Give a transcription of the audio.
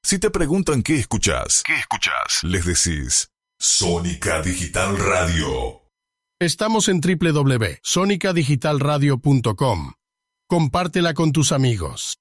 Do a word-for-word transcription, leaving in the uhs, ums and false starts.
Si te preguntan qué escuchás, ¿qué escuchás? Les decís Sónica Digital Radio. Estamos en doble u doble u doble u punto sónica digital radio punto com. Compártela con tus amigos.